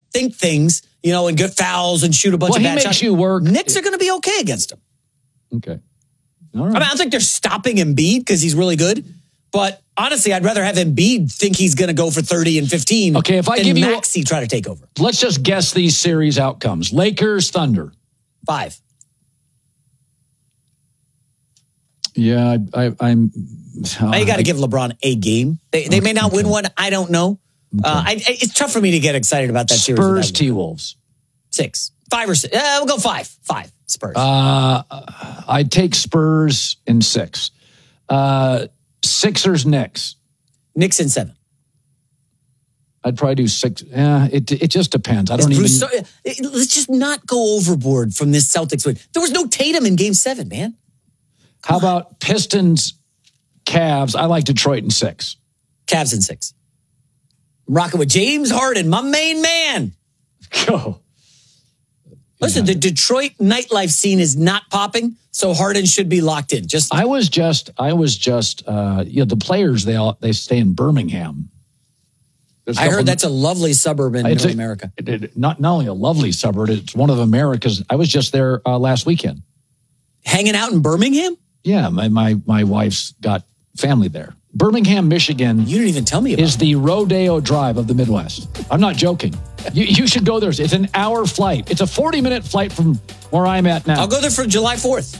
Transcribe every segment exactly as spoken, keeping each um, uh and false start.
think things, you know, and get fouls and shoot a bunch well, of he bad makes shots. you work. Knicks are going to be okay against him. Okay. All right. I mean, I don't think they're stopping Embiid because he's really good. But honestly, I'd rather have Embiid think he's going to go for thirty and fifteen. Okay, if I than give you Maxey try to take over. Let's just guess these series outcomes. Lakers, Thunder. Five. Yeah, I, I, I'm. Uh, you got to give LeBron a game. They, they okay, may not win okay. one. I don't know. Okay. Uh, I, it's tough for me to get excited about that Spurs, series. Spurs, T-Wolves. Six. Five or six. Uh, we'll go five. Five. Spurs. Uh, I'd take Spurs in six. Uh, Sixers, Knicks. Knicks in seven. I'd probably do six. Yeah, it it just depends. I don't even. So, let's just not go overboard from this Celtics win. There was no Tatum in Game Seven, man. How about Pistons, Cavs? I like Detroit in six. Cavs in six. I'm rocking with James Harden, my main man. Go. Listen, yeah. The Detroit nightlife scene is not popping, so Harden should be locked in. Just I was just, I was just, uh, you know, the players they all they stay in Birmingham. I heard that's a lovely suburb in North America. It, it, not not only a lovely suburb, it's one of America's. I was just there uh, last weekend, hanging out in Birmingham. Yeah, my my my wife's got family there. Birmingham, Michigan. You didn't even tell me about is the Rodeo Drive of the Midwest. I'm not joking. You, you should go there. It's an hour flight. It's a forty minute flight from where I'm at now. I'll go there for July fourth.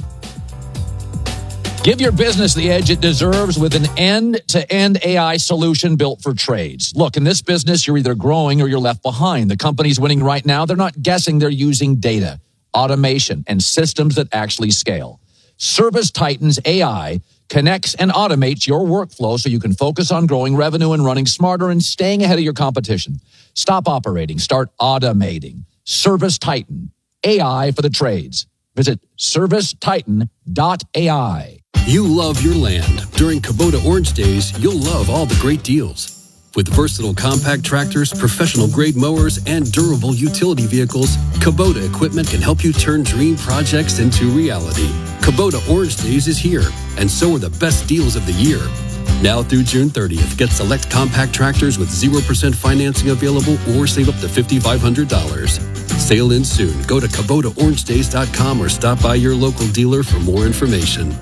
Give your business the edge it deserves with an end-to-end A I solution built for trades. Look, in this business, you're either growing or you're left behind. The companies winning right now, they're not guessing. They're using data, automation, and systems that actually scale. Service Titan's A I connects and automates your workflow so you can focus on growing revenue and running smarter and staying ahead of your competition. Stop operating. Start automating. Service Titan, A I for the trades. Visit service titan dot A I. You love your land. During Kubota Orange Days, you'll love all the great deals. With versatile compact tractors, professional-grade mowers, and durable utility vehicles, Kubota equipment can help you turn dream projects into reality. Kubota Orange Days is here, and so are the best deals of the year. Now through June thirtieth, get select compact tractors with zero percent financing available or save up to five thousand five hundred dollars. Sail in soon. Go to Kubota Orange Days dot com or stop by your local dealer for more information.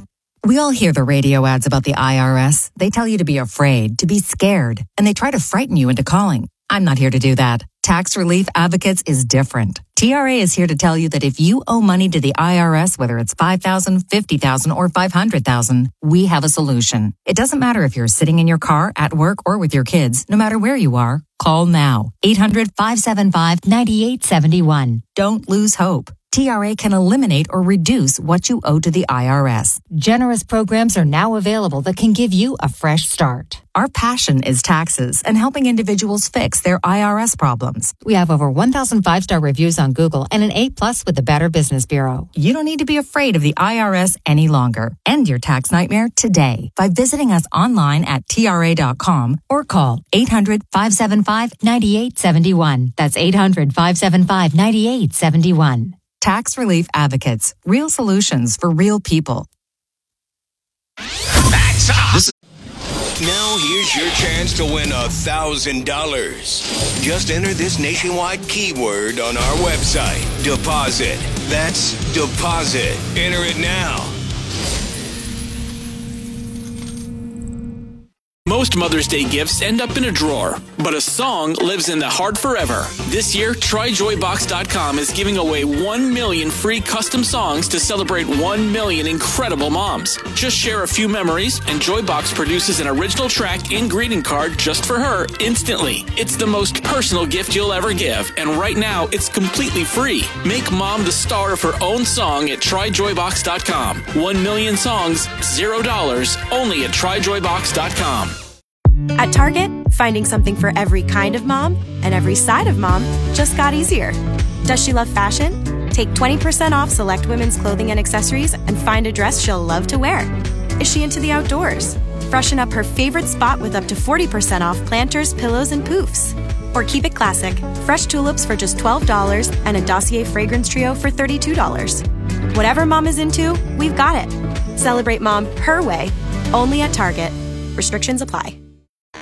We all hear the radio ads about the I R S. They tell you to be afraid, to be scared, and they try to frighten you into calling. I'm not here to do that. Tax Relief Advocates is different. T R A is here to tell you that if you owe money to the I R S, whether it's five thousand dollars, fifty thousand dollars, or five hundred thousand dollars, we have a solution. It doesn't matter if you're sitting in your car, at work, or with your kids. No matter where you are, call now. eight hundred, five seven five, nine eight seven one. Don't lose hope. T R A can eliminate or reduce what you owe to the I R S. Generous programs are now available that can give you a fresh start. Our passion is taxes and helping individuals fix their I R S problems. We have over one thousand five-star reviews on Google and an A plus with the Better Business Bureau. You don't need to be afraid of the I R S any longer. End your tax nightmare today by visiting us online at T R A dot com or call eight hundred, five seven five, nine eight seven one. That's eight hundred, five seven five, nine eight seven one. Tax Relief Advocates. Real solutions for real people. That's up. Now here's your chance to win a thousand dollars. Just enter this nationwide keyword on our website. Deposit. That's deposit. Enter it now. Most Mother's Day gifts end up in a drawer, but a song lives in the heart forever. This year, Try Joy Box dot com is giving away one million free custom songs to celebrate one million incredible moms. Just share a few memories, and Joybox produces an original track and greeting card just for her instantly. It's the most personal gift you'll ever give, and right now, it's completely free. Make mom the star of her own song at Try Joy Box dot com. One million songs, zero dollars, only at Try Joy Box dot com. At Target, finding something for every kind of mom and every side of mom just got easier. Does she love fashion? Take twenty percent off select women's clothing and accessories and find a dress she'll love to wear. Is she into the outdoors? Freshen up her favorite spot with up to forty percent off planters, pillows, and poofs. Or keep it classic, fresh tulips for just twelve dollars and a Dossier fragrance trio for thirty-two dollars. Whatever mom is into, we've got it. Celebrate mom her way, only at Target. Restrictions apply.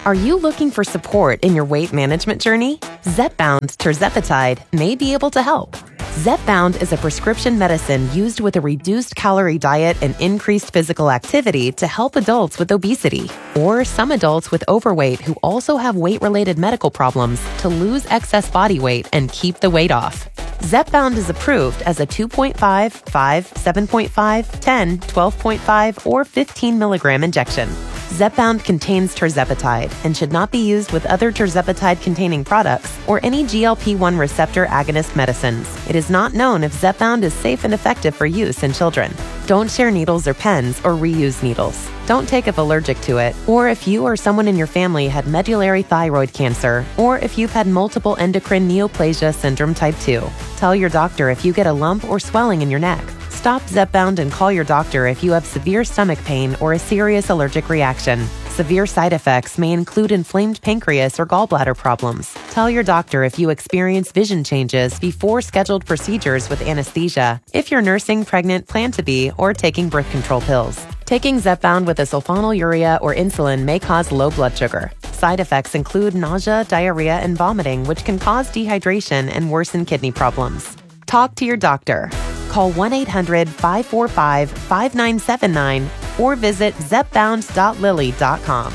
Are you looking for support in your weight management journey? Zepbound tirzepatide may be able to help. Zepbound is a prescription medicine used with a reduced calorie diet and increased physical activity to help adults with obesity, or some adults with overweight who also have weight-related medical problems to lose excess body weight and keep the weight off. Zepbound is approved as a two point five, five, seven point five, ten, twelve point five, or fifteen milligram injection. Zepbound contains tirzepatide and should not be used with other tirzepatide-containing products or any G L P one receptor agonist medicines. It is not known if Zepbound is safe and effective for use in children. Don't share needles or pens or reuse needles. Don't take if allergic to it, or if you or someone in your family had medullary thyroid cancer, or if you've had multiple endocrine neoplasia syndrome type two. Tell your doctor if you get a lump or swelling in your neck. Stop Zepbound and call your doctor if you have severe stomach pain or a serious allergic reaction. Severe side effects may include inflamed pancreas or gallbladder problems. Tell your doctor if you experience vision changes before scheduled procedures with anesthesia, if you're nursing, pregnant, plan to be, or taking birth control pills. Taking Zepbound with a sulfonylurea or insulin may cause low blood sugar. Side effects include nausea, diarrhea, and vomiting, which can cause dehydration and worsen kidney problems. Talk to your doctor. Call one eight hundred, five four five, five nine seven nine or visit zepbound dot lilly dot com.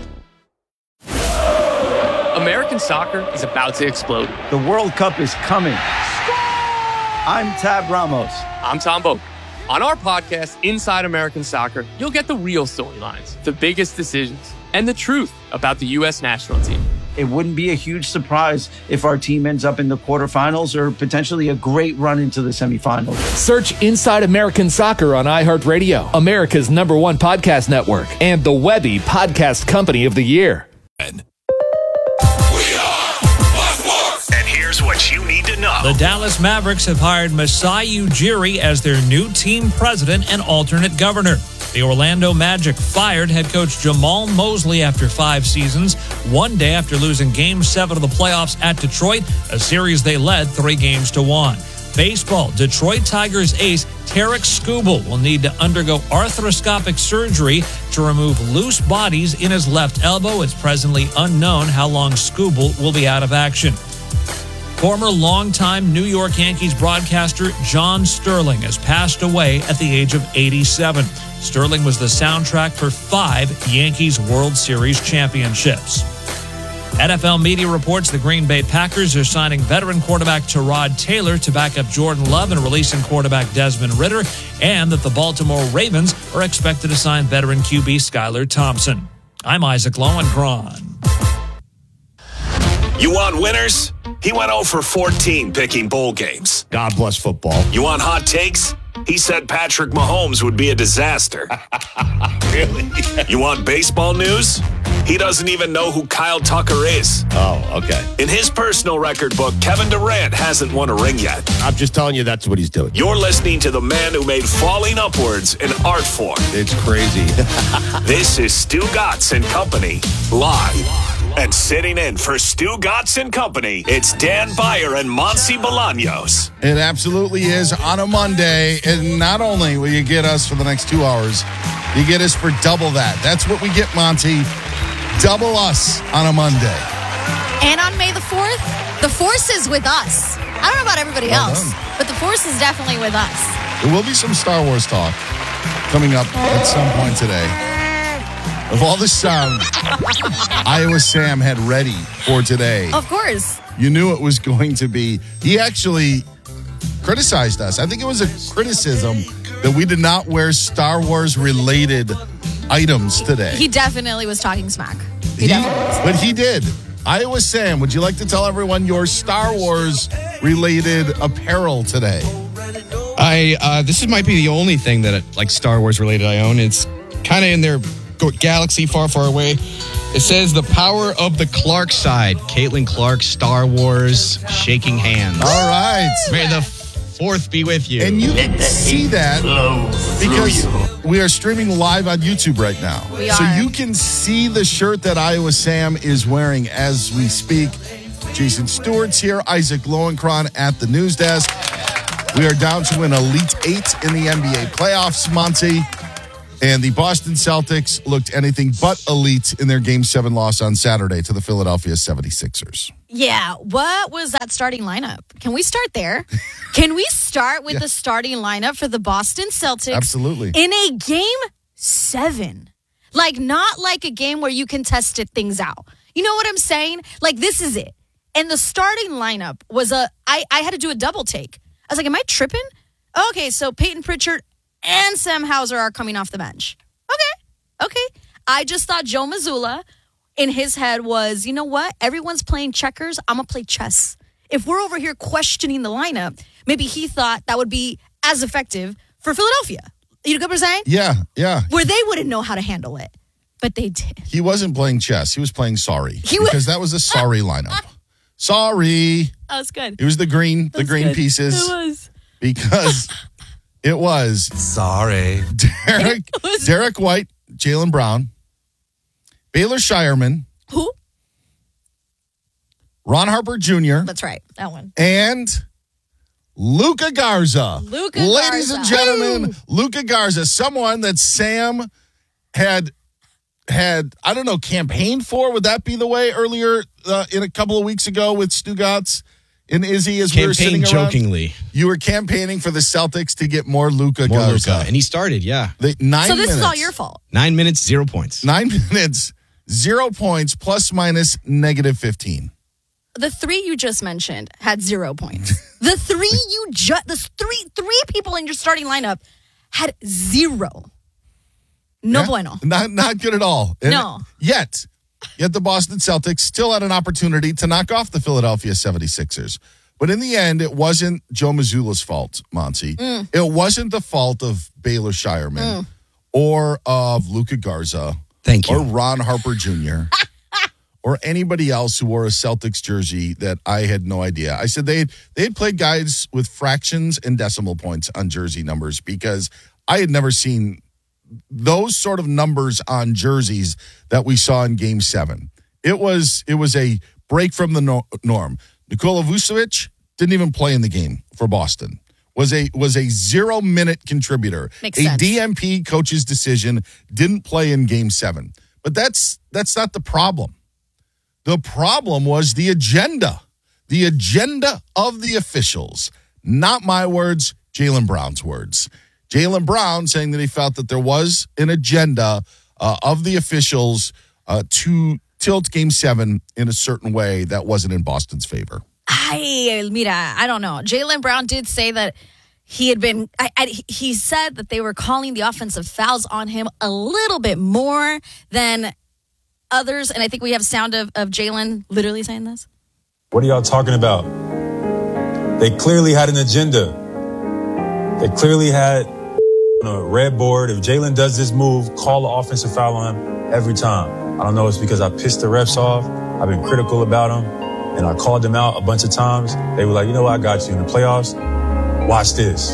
American soccer is about to explode. The World Cup is coming. I'm Tab Ramos. I'm Tom Boak. On our podcast, Inside American Soccer, you'll get the real storylines, the biggest decisions, and the truth about the U S national team. It wouldn't be a huge surprise if our team ends up in the quarterfinals or potentially a great run into the semifinals. Search Inside American Soccer on iHeartRadio, America's number one podcast network, and the Webby Podcast Company of the Year. And here's what you need to know. The Dallas Mavericks have hired Masai Ujiri as their new team president and alternate governor. The Orlando Magic fired head coach Jamal Mosley after five seasons, one day after losing Game seven of the playoffs at Detroit, a series they led three games to one. Baseball, Detroit Tigers ace Tarek Skubal will need to undergo arthroscopic surgery to remove loose bodies in his left elbow. It's presently unknown how long Skubal will be out of action. Former longtime New York Yankees broadcaster John Sterling has passed away at the age of eighty-seven. Sterling was the soundtrack for five Yankees World Series championships. N F L media reports the Green Bay Packers are signing veteran quarterback Tyrod Taylor to back up Jordan Love and releasing quarterback Desmond Ridder, and that the Baltimore Ravens are expected to sign veteran Q B Skylar Thompson. I'm Isaac Lowenkron. You want winners? He went oh for fourteen picking bowl games. God bless football. You want hot takes? He said Patrick Mahomes would be a disaster. Really? You want baseball news? He doesn't even know who Kyle Tucker is. Oh, okay. In his personal record book, Kevin Durant hasn't won a ring yet. I'm just telling you that's what he's doing. You're listening to the man who made falling upwards an art form. It's crazy. This is Stu Gatz and Company, live. And sitting in for Stu Gatz and Company, it's Dan Beyer and Monty Bolaños. It absolutely is on a Monday. And not only will you get us for the next two hours, you get us for double that. That's what we get, Monty. Double us on a Monday. And on May the fourth, the Force is with us. I don't know about everybody well else, done. But the Force is definitely with us. There will be some Star Wars talk coming up at some point today. Of all the sound Iowa Sam had ready for today. Of course. You knew it was going to be. He actually criticized us. I think it was a criticism that we did not wear Star Wars related items today. He definitely was talking smack. He, he definitely was. But he did. Iowa Sam, would you like to tell everyone your Star Wars related apparel today? I uh, this might be the only thing that like Star Wars related I own. It's kind of in their galaxy far, far away. It says the power of the Clark side. Caitlin Clark, Star Wars, shaking hands. All right. May the fourth be with you. And you can see that because we are streaming live on YouTube right now. We so are. you can see the shirt that Iowa Sam is wearing as we speak. Jason Stewart's here. Isaac Lowenkron at the news desk. We are down to an Elite Eight in the N B A playoffs, Monty. And the Boston Celtics looked anything but elite in their Game seven loss on Saturday to the Philadelphia seventy-sixers. Yeah, what was that starting lineup? Can we start there? Can we start with Yeah. the starting lineup for the Boston Celtics? Absolutely. In a Game seven. Like, not like a game where you can test it things out. You know what I'm saying? Like, this is it. And the starting lineup was a, I, I had to do a double take. I was like, am I tripping? Okay, so Peyton Pritchard and Sam Hauser are coming off the bench. Okay, okay. I just thought Joe Mazzulla in his head was, you know what? Everyone's playing checkers. I'm going to play chess. If we're over here questioning the lineup, maybe he thought that would be as effective for Philadelphia. You know what I'm saying? Yeah, yeah. Where they wouldn't know how to handle it. But they did. He wasn't playing chess. He was playing sorry. He was- because that was a sorry lineup. Sorry. That was good. It was the green, the That's green good. pieces. It was. Because it was sorry. Derek, Derek White, Jaylen Brown, Baylor Shireman. Who? Ron Harper Junior That's right. That one. And Luka Garza. Luka Ladies Garza. and gentlemen, Luka Garza, someone that Sam had had, I don't know, campaigned for. Would that be the way earlier uh, in a couple of weeks ago with Stugotz and Izzy as we were sitting Campaign around? jokingly. You were campaigning for the Celtics to get more Luka More Garza. Luka. And he started, yeah. They, nine So this minutes. is all your fault. Nine minutes, zero points. Nine minutes, zero points, plus minus negative fifteen. The three you just mentioned had zero points. The three you just, the three three people in your starting lineup had zero. No Yeah, bueno. Not not good at all. And No. Yet, yet the Boston Celtics still had an opportunity to knock off the Philadelphia seventy-sixers. But in the end, it wasn't Joe Mazzulla's fault, Monty. Mm. It wasn't the fault of Baylor Shireman Mm. or of Luka Garza. Thank you. Or Ron Harper Junior or anybody else who wore a Celtics jersey that I had no idea. I said they had, they had played guys with fractions and decimal points on jersey numbers because I had never seen those sort of numbers on jerseys that we saw in Game Seven. It was it was a break from the no- norm. Nikola Vucevic didn't even play in the game for Boston. Was a was a zero minute contributor. Makes a sense. D M P coach's decision, didn't play in Game Seven. But that's that's not the problem. The problem was the agenda. The agenda of the officials. Not my words, Jaylen Brown's words. Jaylen Brown saying that he felt that there was an agenda uh, of the officials uh, to tilt Game seven in a certain way that wasn't in Boston's favor. I, mira, I don't know. Jaylen Brown did say that he had been, I, I, he said that they were calling the offensive fouls on him a little bit more than others. And I think we have sound of, of Jaylen literally saying this. What are y'all talking about? They clearly had an agenda. They clearly had on a red board. If Jaylen does this move, call the offensive foul on him every time. I don't know. It's because I pissed the refs off. I've been critical about him, and I called them out a bunch of times. They were like, you know what? I got you in the playoffs. Watch this.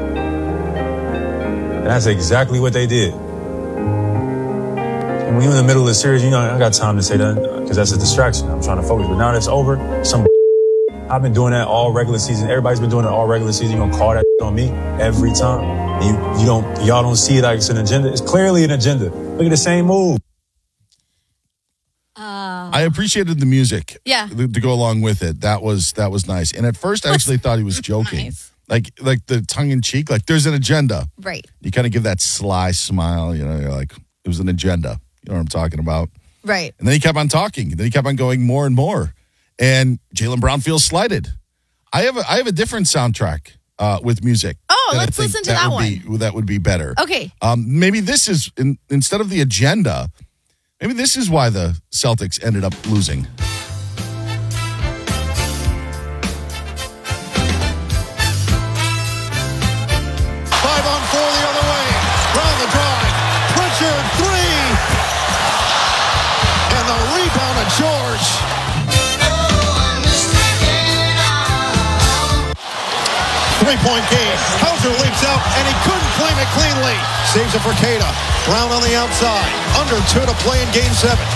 And that's exactly what they did. And when you're in the middle of the series, you know, I got time to say that because that's a distraction. I'm trying to focus. But now that's over. Some I've been doing that all regular season. Everybody's been doing it all regular season. You're gonna call that on me every time. And you, you don't, y'all don't see it like it's an agenda. It's clearly an agenda. Look at the same move. Uh, I appreciated the music. Yeah. To go along with it. That was that was nice. And at first, I actually thought he was joking, Nice. like like the tongue in cheek. Like there's an agenda. Right. You kind of give that sly smile. You know, you're like it was an agenda. You know what I'm talking about? Right. And then he kept on talking. And then he kept on going more and more. And Jaylen Brown feels slighted. I have a I have a different soundtrack uh, with music. Oh, that I let's think listen to that would Be, that would be better. Okay. Um, maybe this is in, instead of the agenda. Maybe this is why the Celtics ended up losing. Five on four the other way. Round the drive. Pritchard, three. And the rebound of George. Three-point game. Hauser leaps out, and he couldn't claim it cleanly. Saves it for Queta. Brown on the outside. Under two to play in game seven.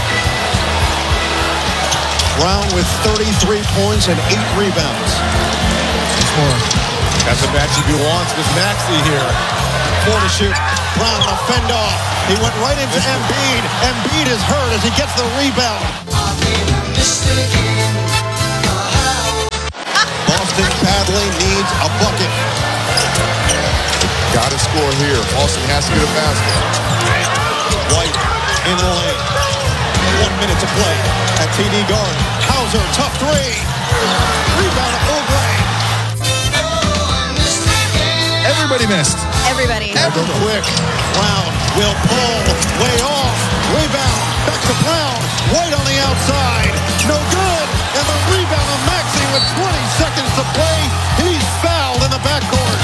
Brown with thirty-three points and eight rebounds. That's what Maxey wants with Maxey here. Four to shoot. Brown to fend off. He went right into Embiid. Embiid is hurt as he gets the rebound. Boston badly needs a bucket. Got to score here. Boston has to get a basket. White in the lane. One minute to play at T D Garden. Hauser, tough three. Rebound of Oubre. Everybody missed. Everybody. Ever quick. Brown will pull. Way off. Rebound. Back to Brown. White on the outside. No good. And the rebound of Maxey with twenty seconds to play. He's fouled in the backcourt.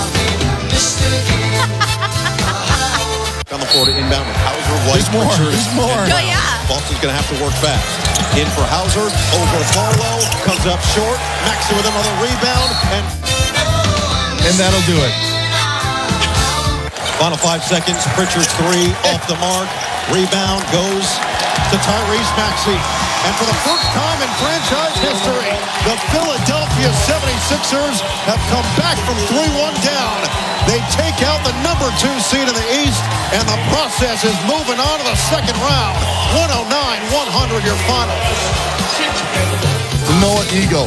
On the floor to inbound with Hauser, White, There's more. Richards, There's more. and Oh, yeah. Boston's going to have to work fast. In for Hauser, over Barlow, comes up short. Maxey with another rebound, and And that'll do it. final five seconds. Pritchard's three off the mark. Rebound goes to Tyrese Maxey. And for the first time in franchise history, the Philadelphia seventy-sixers have come back from three one down. They take out the number two seed in the East, and the process is moving on to the second round. one oh nine one hundred your final. The Noah Eagle,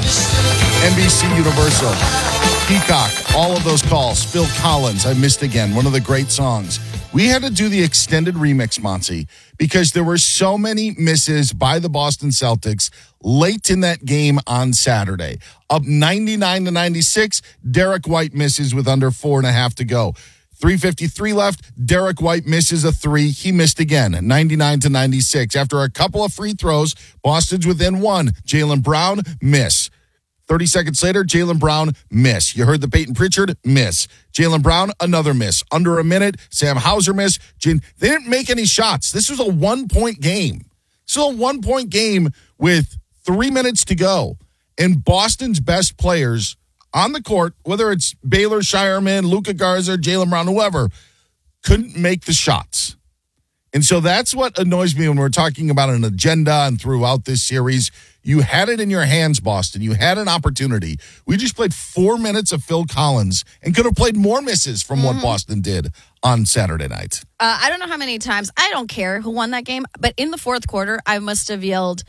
N B C Universal, Peacock, all of those calls. Phil Collins, I missed again, one of the great songs. We had to do the extended remix, Monty, because there were so many misses by the Boston Celtics late in that game on Saturday. Up ninety-nine to ninety-six, Derek White misses with under four and a half to go. three fifty-three left, Derek White misses a three. He missed again, ninety-nine to ninety-six. After a couple of free throws, Boston's within one. Jaylen Brown, miss. thirty seconds later, Jaylen Brown, miss. You heard the Peyton Pritchard, miss. Jaylen Brown, another miss. Under a minute, Sam Hauser, miss. They didn't make any shots. This was a one-point game. So a one-point game with three minutes to go. And Boston's best players on the court, whether it's Baylor, Shireman, Luka Garza, Jaylen Brown, whoever, couldn't make the shots. And so that's what annoys me when we're talking about an agenda and throughout this series. You had it in your hands, Boston. You had an opportunity. We just played four minutes of Phil Collins and could have played more misses from Mm-hmm. what Boston did on Saturday night. Uh, I don't know how many times. I don't care who won that game, but in the fourth quarter, I must have yelled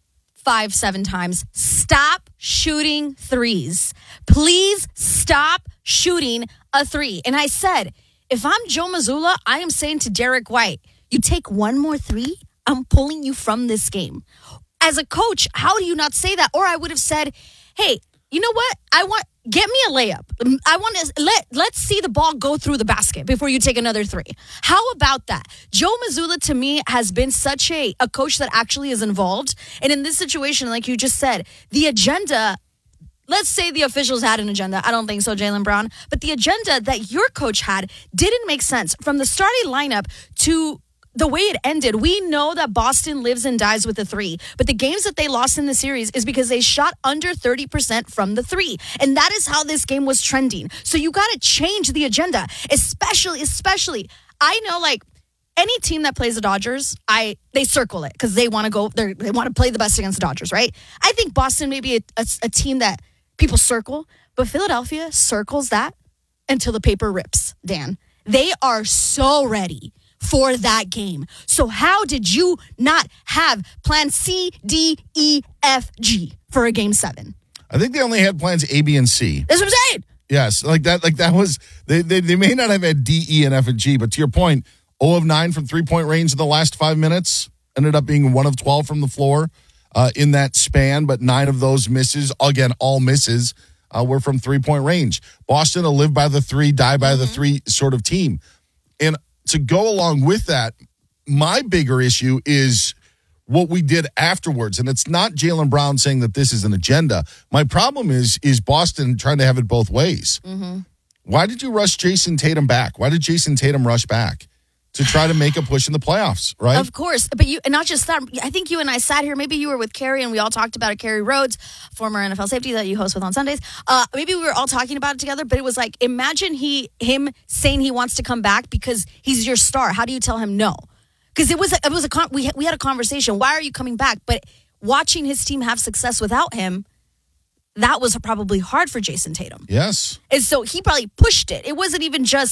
five, seven times, stop shooting threes. Please stop shooting a three. And I said, if I'm Joe Mazzulla, I am saying to Derek White, you take one more three, I'm pulling you from this game. As a coach, how do you not say that? Or I would have said, hey, you know what? I want, get me a layup. I want to, let, let's see the ball go through the basket before you take another three. How about that? Joe Mazzulla, to me, has been such a, a coach that actually is involved. And in this situation, like you just said, the agenda, let's say the officials had an agenda. I don't think so, Jaylen Brown. But the agenda that your coach had didn't make sense. From the starting lineup to the way it ended, we know that Boston lives and dies with the three. But the games that they lost in the series is because they shot under thirty percent from the three. And that is how this game was trending. So you got to change the agenda, especially, especially, I know like any team that plays the Dodgers, I they circle it because they want to go, they want to play the best against the Dodgers, right? I think Boston may be a, a, a team that people circle, but Philadelphia circles that until the paper rips, Dan. They are so ready for that game. So how did you not have plan C, D, E, F, G for a game seven? I think they only had plans A, B, and C. That's what I'm saying. Yes, like that. Like that was they. They, they may not have had D, E, and F and G, but to your point, zero of nine from three point range in the last five minutes. Ended up being one of twelve from the floor uh, in that span, but nine of those misses, again, all misses, uh, were from three point range. Boston, a live by the three, die by mm-hmm. the three sort of team, and to go along with that, my bigger issue is what we did afterwards. And it's not Jaylen Brown saying that this is an agenda. My problem is is Boston trying to have it both ways. Mm-hmm. Why did you rush Jason Tatum back? Why did Jason Tatum rush back? To try to make a push in the playoffs, right? Of course. But you, and not just that, I think you and I sat here, maybe you were with Carrie and we all talked about it. Carrie Rhodes, former N F L safety that you host with on Sundays. Uh, maybe we were all talking about it together, but it was like, imagine he, him saying he wants to come back because he's your star. How do you tell him no? Because it was, a, it was a, con- we, we had a conversation. Why are you coming back? But watching his team have success without him, that was probably hard for Jason Tatum. Yes. And so he probably pushed it. It wasn't even just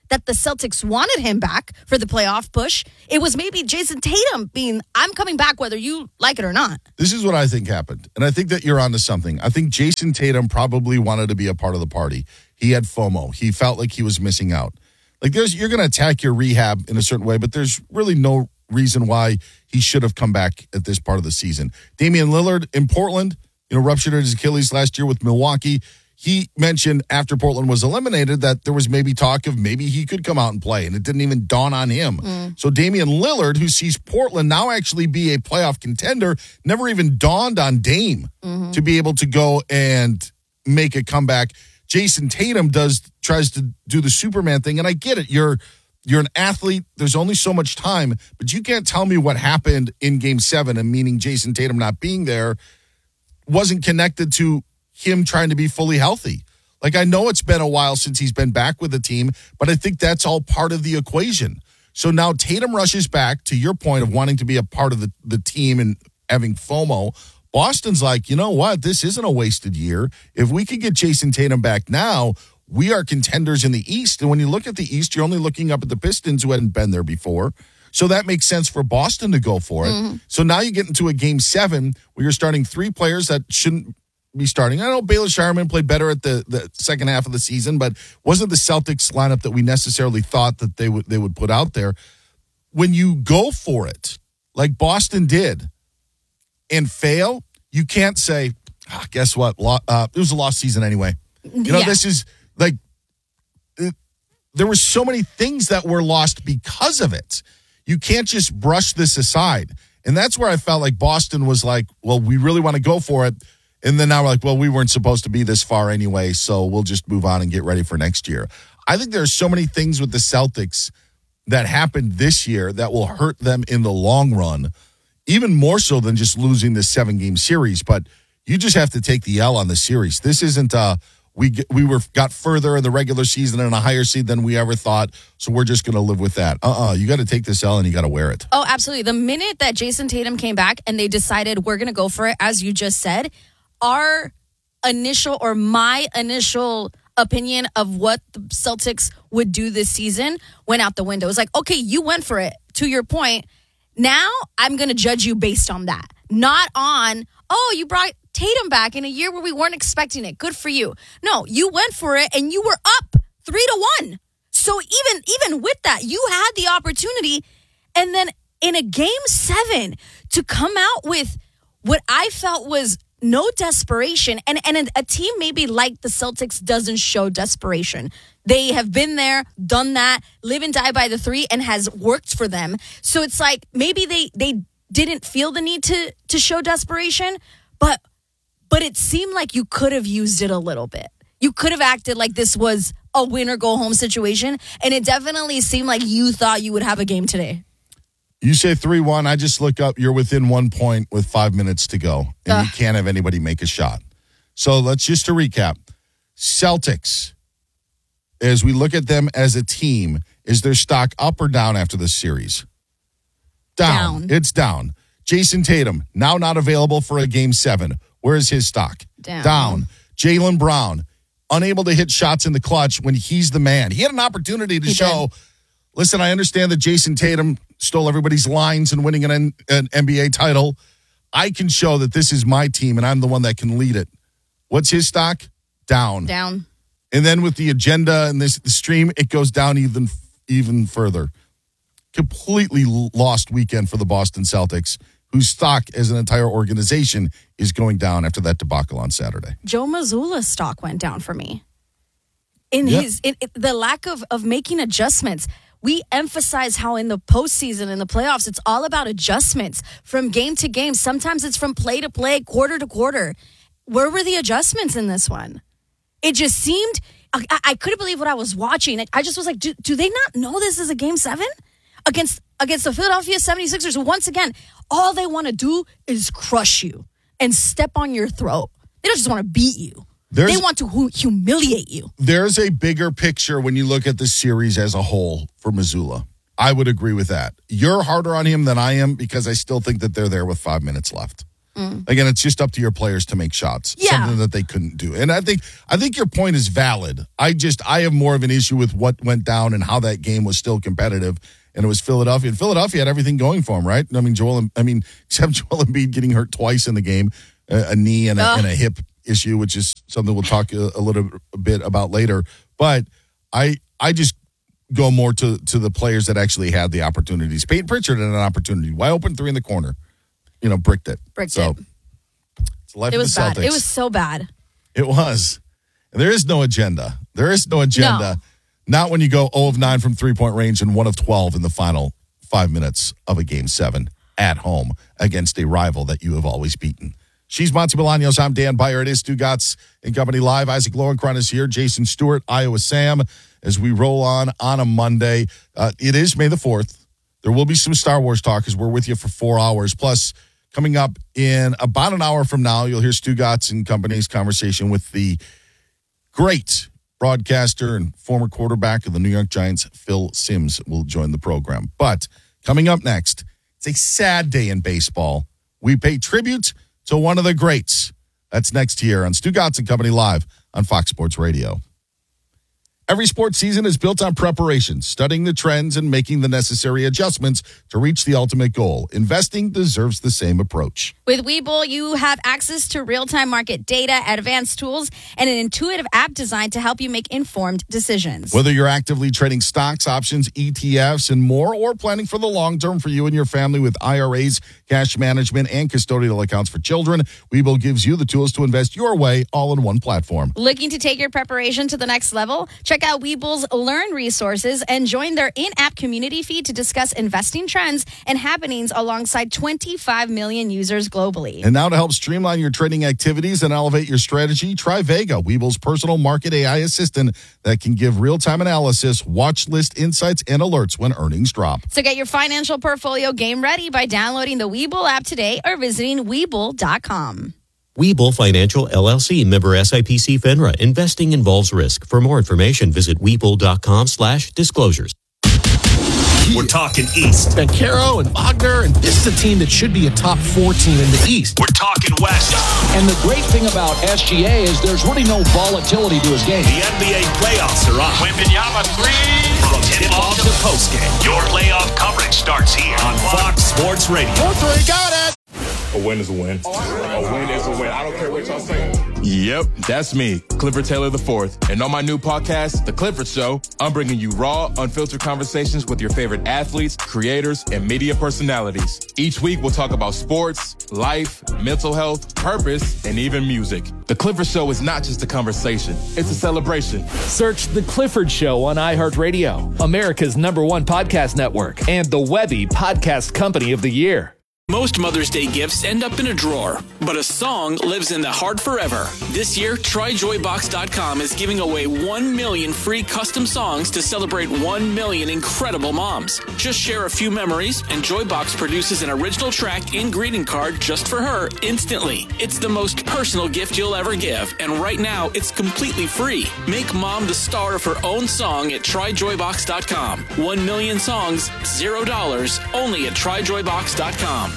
that the Celtics wanted him back for the playoff push. It was maybe Jason Tatum being, I'm coming back whether you like it or not. This is what I think happened. And I think that you're onto something. I think Jason Tatum probably wanted to be a part of the party. He had FOMO. He felt like he was missing out. Like there's, you're going to attack your rehab in a certain way, but there's really no reason why he should have come back at this part of the season. Damian Lillard in Portland, you know, ruptured his Achilles last year with Milwaukee. He mentioned after Portland was eliminated that there was maybe talk of maybe he could come out and play, and it didn't even dawn on him. Mm. So Damian Lillard, who sees Portland now actually be a playoff contender, never even dawned on Dame mm-hmm. to be able to go and make a comeback. Jason Tatum does tries to do the Superman thing, and I get it. You're you're an athlete. There's only so much time, but you can't tell me what happened in Game Seven, and meaning Jason Tatum not being there wasn't connected to him trying to be fully healthy. Like, I know it's been a while since he's been back with the team, but I think that's all part of the equation. So now Tatum rushes back to your point of wanting to be a part of the, the team and having FOMO. Boston's like, you know what? This isn't a wasted year. If we could get Jason Tatum back now, we are contenders in the East. And when you look at the East, you're only looking up at the Pistons, who hadn't been there before. So that makes sense for Boston to go for it. Mm-hmm. So now you get into a Game seven where you're starting three players that shouldn't be starting. I know Baylor Sharman played better at the, the second half of the season, but wasn't the Celtics lineup that we necessarily thought that they would they would put out there. When you go for it, like Boston did, and fail, you can't say, ah, guess what? Uh, it was a lost season anyway. You know, yeah. This is like, it, there were so many things that were lost because of it. You can't just brush this aside. And that's where I felt like Boston was like, well, we really want to go for it. And then now we're like, well, we weren't supposed to be this far anyway, so we'll just move on and get ready for next year. I think there's so many things with the Celtics that happened this year that will hurt them in the long run, even more so than just losing this seven-game series. But you just have to take the L on the series. This isn't uh we get, we were got further in the regular season and a higher seed than we ever thought, so we're just going to live with that. Uh-uh, you got to take this L and you got to wear it. Oh, absolutely. The minute that Jason Tatum came back and they decided we're going to go for it, as you just said, our initial or my initial opinion of what the Celtics would do this season went out the window. It was like, okay, you went for it. To your point, now I'm going to judge you based on that, not on, oh, you brought Tatum back in a year where we weren't expecting it. Good for you. No, you went for it and you were up three to one. So even even with that, you had the opportunity, and then in a game seven to come out with what I felt was no desperation, and, and a team maybe like the Celtics doesn't show desperation. They have been there, done that, live and die by the three, and has worked for them. So it's like maybe they they didn't feel the need to to show desperation, but but it seemed like you could have used it a little bit. You could have acted like this was a win or go home situation, and it definitely seemed like you thought you would have a game today. You say three one, I just look up, you're within one point with five minutes to go, and uh. you can't have anybody make a shot. So let's just to recap. Celtics, as we look at them as a team, is their stock up or down after this series? Down. down. It's down. Jason Tatum, now not available for a game seven. Where is his stock? Down. Down. Jaylen Brown, unable to hit shots in the clutch when he's the man. He had an opportunity to he show, did. Listen, I understand that Jason Tatum stole everybody's lines and winning an, an N B A title. I can show that this is my team and I'm the one that can lead it. What's his stock? Down. Down. And then with the agenda and this the stream, it goes down even, even further. Completely lost weekend for the Boston Celtics, whose stock as an entire organization is going down after that debacle on Saturday. Joe Mazzulla's stock went down for me. In yep. his in, in, the lack of, of making adjustments. We emphasize how in the postseason, in the playoffs, it's all about adjustments from game to game. Sometimes it's from play to play, quarter to quarter. Where were the adjustments in this one? It just seemed, I, I couldn't believe what I was watching. I just was like, do, do they not know this is a game seven? Against against the Philadelphia seventy-sixers, who once again, all they want to do is crush you and step on your throat. They don't just want to beat you. There's, they want to hu- humiliate you. There's a bigger picture when you look at the series as a whole for Mazzulla. I would agree with that. You're harder on him than I am because I still think that they're there with five minutes left. Mm. Again, it's just up to your players to make shots. Yeah. Something that they couldn't do. And I think I think your point is valid. I just I have more of an issue with what went down and how that game was still competitive. And it was Philadelphia. And Philadelphia had everything going for them, right? I mean, Joel. I mean, except Joel Embiid getting hurt twice in the game, a, a knee and a, and a hip issue, which is something we'll talk a, a little bit about later. But I I just go more to to the players that actually had the opportunities. Peyton Pritchard had an opportunity, wide open three in the corner. You know, bricked it. Bricked so, it. It's the life It of was the Celtics. bad. It was so bad. It was. And there is no agenda. There is no agenda. No. Not when you go zero of nine from three-point range and one of twelve in the final five minutes of a game seven at home against a rival that you have always beaten. She's Monty Bolaños. I'm Dan Beyer. It is Stu Gatz and Company Live. Isaac Lowenkron is here. Jason Stewart, Iowa Sam, as we roll on on a Monday. Uh, it is May the fourth. There will be some Star Wars talk as we're with you for four hours. Plus, coming up in about an hour from now, you'll hear Stu Gatz and Company's conversation with the great broadcaster and former quarterback of the New York Giants, Phil Simms, will join the program. But coming up next, it's a sad day in baseball. We pay tribute to one of the greats. That's next here on Stu Gatz and Company Live on Fox Sports Radio. Every sports season is built on preparation, studying the trends and making the necessary adjustments to reach the ultimate goal. Investing deserves the same approach. With Webull, you have access to real-time market data, advanced tools, and an intuitive app designed to help you make informed decisions. Whether you're actively trading stocks, options, E T Fs, and more, or planning for the long term for you and your family with I R As, cash management, and custodial accounts for children, Webull gives you the tools to invest your way all in one platform. Looking to take your preparation to the next level? Check out Webull's Learn resources and join their in-app community feed to discuss investing trends and happenings alongside twenty-five million users globally. And now to help streamline your trading activities and elevate your strategy, try Vega, Webull's personal market A I assistant that can give real-time analysis, watch list insights, and alerts when earnings drop. So get your financial portfolio game ready by downloading the Webull app today or visiting Webull dot com. Webull Financial, L L C, member S I P C FINRA. Investing involves risk. For more information, visit Webull.com slash disclosures. We're talking East. Bancaro and Wagner, and this is a team that should be a top four team in the East. We're talking West. And the great thing about S G A is there's really no volatility to his game. The N B A playoffs are on. Wembanyama three. From tip-off to postgame, your playoff coverage starts here on Fox Sports Radio. Four three, got it. A win is a win. A win is a win. I don't care what y'all saying. Yep, that's me, Clifford Taylor the fourth. And on my new podcast, The Clifford Show, I'm bringing you raw, unfiltered conversations with your favorite athletes, creators, and media personalities. Each week, we'll talk about sports, life, mental health, purpose, and even music. The Clifford Show is not just a conversation. It's a celebration. Search The Clifford Show on iHeartRadio, America's number one podcast network, and the Webby Podcast Company of the Year. Most Mother's Day gifts end up in a drawer, but a song lives in the heart forever. This year, Try Joy Box dot com is giving away one million free custom songs to celebrate one million incredible moms. Just share a few memories, and Joybox produces an original track and greeting card just for her instantly. It's the most personal gift you'll ever give, and right now, it's completely free. Make mom the star of her own song at Try Joy Box dot com. One million songs, zero dollars, only at Try Joy Box dot com.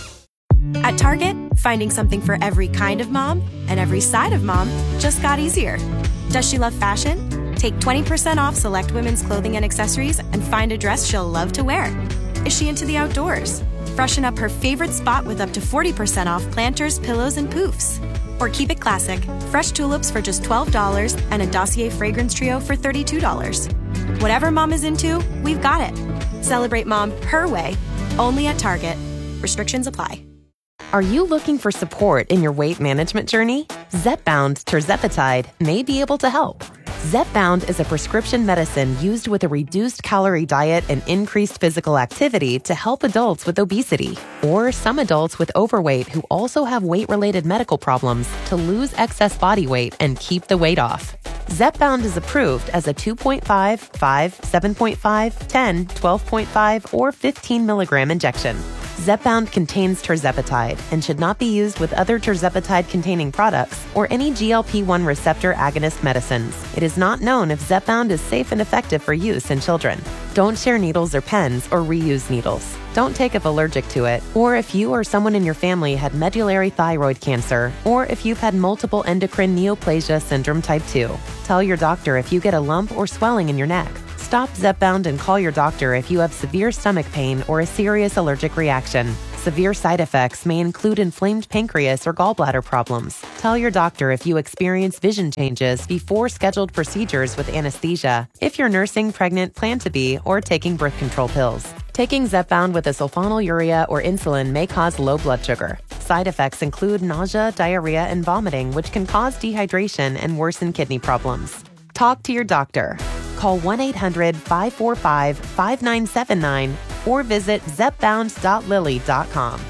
At Target, finding something for every kind of mom and every side of mom just got easier. Does she love fashion? Take twenty percent off select women's clothing and accessories and find a dress she'll love to wear. Is she into the outdoors? Freshen up her favorite spot with up to forty percent off planters, pillows, and poofs. Or keep it classic, fresh tulips for just twelve dollars and a Dossier fragrance trio for thirty-two dollars. Whatever mom is into, we've got it. Celebrate mom her way, only at Target. Restrictions apply. Are you looking for support in your weight management journey? Zepbound tirzepatide may be able to help. Zepbound is a prescription medicine used with a reduced calorie diet and increased physical activity to help adults with obesity or some adults with overweight who also have weight-related medical problems to lose excess body weight and keep the weight off. Zepbound is approved as a two point five, five, seven point five, ten, twelve point five, or fifteen milligram injection. Zepbound contains tirzepatide and should not be used with other tirzepatide-containing products or any G L P one receptor agonist medicines. It is not known if Zepbound is safe and effective for use in children. Don't share needles or pens or reuse needles. Don't take if allergic to it, or if you or someone in your family had medullary thyroid cancer, or if you've had multiple endocrine neoplasia syndrome type two. Tell your doctor if you get a lump or swelling in your neck. Stop Zepbound and call your doctor if you have severe stomach pain or a serious allergic reaction. Severe side effects may include inflamed pancreas or gallbladder problems. Tell your doctor if you experience vision changes before scheduled procedures with anesthesia, if you're nursing, pregnant, plan to be, or taking birth control pills. Taking Zepbound with a sulfonylurea or insulin may cause low blood sugar. Side effects include nausea, diarrhea, and vomiting, which can cause dehydration and worsen kidney problems. Talk to your doctor. Call one eight hundred five four five five nine seven nine or visit zepbound dot lilly dot com.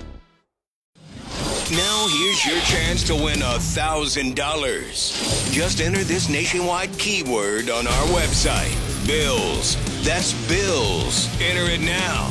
Now here's your chance to win one thousand dollars. Just enter this nationwide keyword on our website. Bills. That's bills. Enter it now.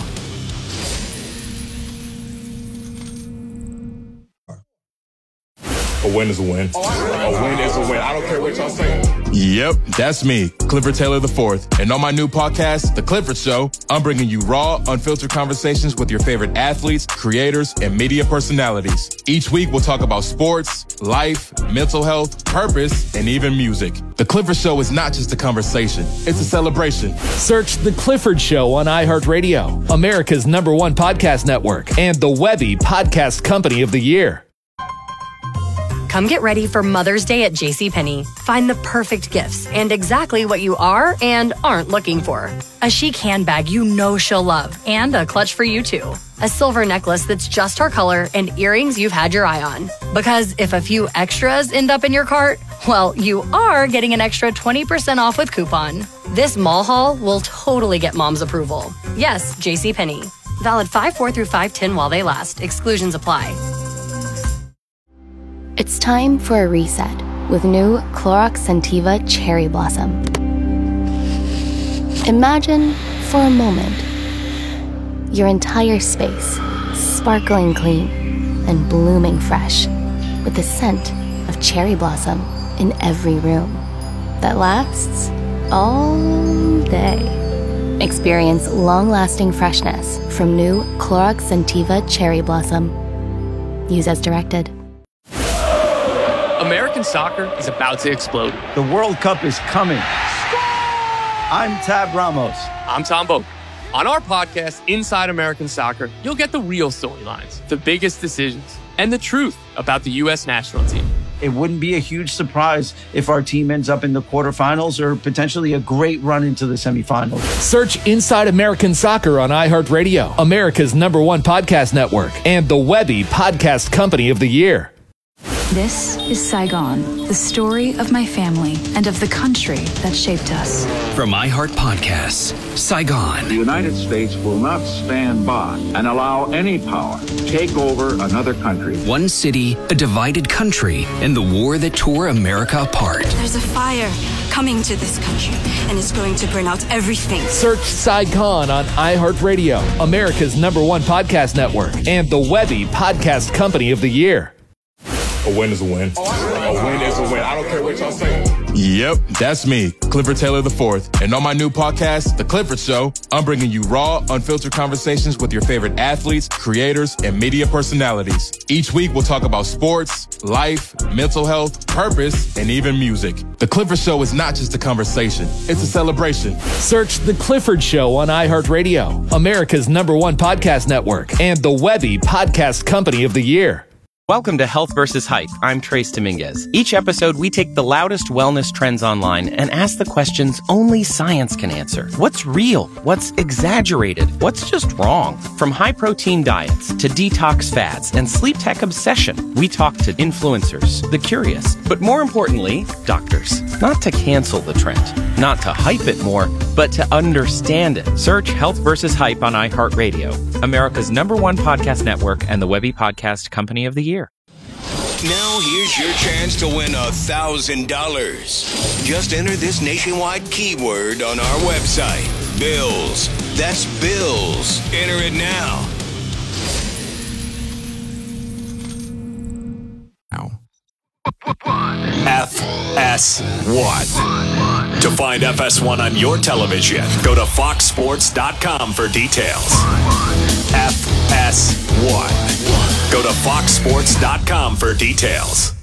A win is a win. A win is a win. I don't care what y'all say. Yep, that's me, Clifford Taylor the fourth. And on my new podcast, The Clifford Show, I'm bringing you raw, unfiltered conversations with your favorite athletes, creators, and media personalities. Each week, we'll talk about sports, life, mental health, purpose, and even music. The Clifford Show is not just a conversation. It's a celebration. Search The Clifford Show on iHeartRadio, America's number one podcast network, and the Webby Podcast Company of the Year. Come get ready for Mother's Day at JCPenney. Find the perfect gifts and exactly what you are and aren't looking for. A chic handbag you know she'll love and a clutch for you too. A silver necklace that's just her color and earrings you've had your eye on. Because if a few extras end up in your cart, well, you are getting an extra twenty percent off with coupon. This mall haul will totally get mom's approval. Yes, JCPenney. Valid five four through five ten while they last. Exclusions apply. It's time for a reset with new Clorox Scentiva Cherry Blossom. Imagine, for a moment, your entire space sparkling clean and blooming fresh with the scent of cherry blossom in every room that lasts all day. Experience long-lasting freshness from new Clorox Scentiva Cherry Blossom. Use as directed. American soccer is about to explode. The World Cup is coming. I'm Tab Ramos. I'm Tom Boak. On our podcast, Inside American Soccer, you'll get the real storylines, the biggest decisions, and the truth about the U S national team. It wouldn't be a huge surprise if our team ends up in the quarterfinals or potentially a great run into the semifinals. Search Inside American Soccer on iHeartRadio, America's number one podcast network, and the Webby Podcast Company of the Year. This is Saigon, the story of my family and of the country that shaped us. From iHeart Podcasts, Saigon. The United States will not stand by and allow any power to take over another country. One city, a divided country, and the war that tore America apart. There's a fire coming to this country, and it's going to burn out everything. Search Saigon on iHeartRadio, America's number one podcast network, and the Webby Podcast Company of the Year. A win is a win. A win is a win. I don't care what y'all say. Yep, that's me, Clifford Taylor the fourth. And on my new podcast, The Clifford Show, I'm bringing you raw, unfiltered conversations with your favorite athletes, creators, and media personalities. Each week, we'll talk about sports, life, mental health, purpose, and even music. The Clifford Show is not just a conversation. It's a celebration. Search The Clifford Show on iHeartRadio, America's number one podcast network, and the Webby Podcast Company of the Year. Welcome to Health versus Hype. I'm Trace Dominguez. Each episode, we take the loudest wellness trends online and ask the questions only science can answer. What's real? What's exaggerated? What's just wrong? From high-protein diets to detox fads and sleep tech obsession, we talk to influencers, the curious, but more importantly, doctors. Not to cancel the trend, not to hype it more, but to understand it. Search Health versus Hype on iHeartRadio, America's number one podcast network and the Webby Podcast Company of the Year. Now here's your chance to win one thousand dollars. Just enter this nationwide keyword on our website. Bills. That's bills. Enter it now. F S one. To find F S one on your television, go to fox sports dot com for details. F S one. Go to fox sports dot com for details.